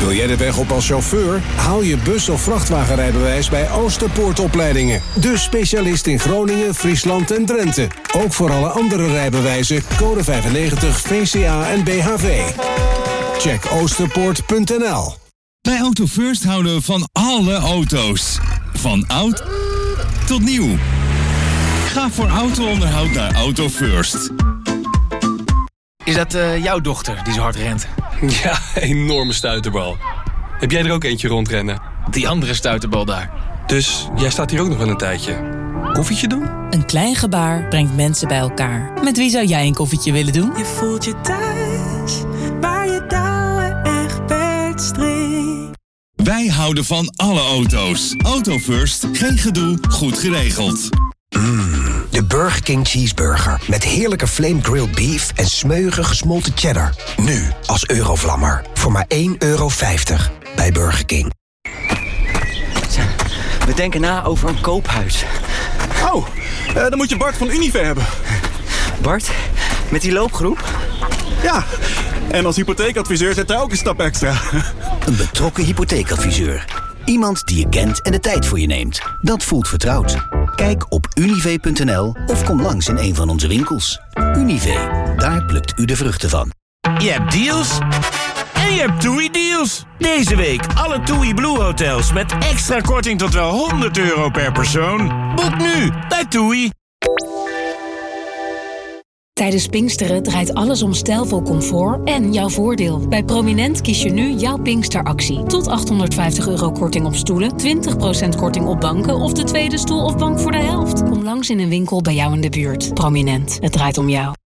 Wil jij de weg op als chauffeur? Haal je bus- of vrachtwagenrijbewijs bij Oosterpoortopleidingen. De specialist in Groningen, Friesland en Drenthe. Ook voor alle andere rijbewijzen, code 95, VCA en BHV. Check oosterpoort.nl. Bij Auto First houden we van alle auto's. Van oud tot nieuw. Ga voor auto-onderhoud naar Auto First. Is dat jouw dochter die zo hard rent? Ja, enorme stuiterbal. Heb jij er ook eentje rondrennen? Die andere stuiterbal daar. Dus jij staat hier ook nog wel een tijdje. Koffietje doen? Een klein gebaar brengt mensen bij elkaar. Met wie zou jij een koffietje willen doen? Je voelt je thuis, waar je touwen echt string. Wij houden van alle auto's. Auto First, geen gedoe, goed geregeld. De Burger King Cheeseburger. Met heerlijke flame grilled beef en smeuïge gesmolten cheddar. Nu als Eurovlammer. Voor maar €1,50 bij Burger King. We denken na over een koophuis. Oh, dan moet je Bart van Unive hebben. Bart, met die loopgroep? Ja, en als hypotheekadviseur zit hij ook een stap extra. Een betrokken hypotheekadviseur. Iemand die je kent en de tijd voor je neemt. Dat voelt vertrouwd. Kijk op unive.nl of kom langs in een van onze winkels. Unive, daar plukt u de vruchten van. Je hebt deals en je hebt TUI deals. Deze week alle TUI Blue hotels met extra korting tot wel €100 per persoon. Boek nu bij TUI. Tijdens Pinksteren draait alles om stijlvol comfort en jouw voordeel. Bij Prominent kies je nu jouw Pinksteractie. Tot €850 korting op stoelen, 20% korting op banken of de tweede stoel of bank voor de helft. Kom langs in een winkel bij jou in de buurt. Prominent, het draait om jou.